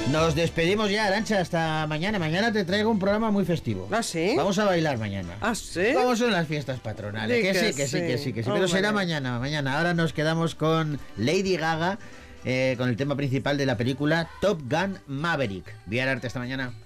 Nos despedimos ya, Arantxa, hasta mañana. Mañana te traigo un programa muy festivo. ¿Ah, sí? Vamos a bailar mañana. ¿Ah, sí? ¿Cómo son las fiestas patronales? Que sí. Pero será mañana. Ahora nos quedamos con Lady Gaga, con el tema principal de la película Top Gun Maverick. Viar Arte, hasta mañana.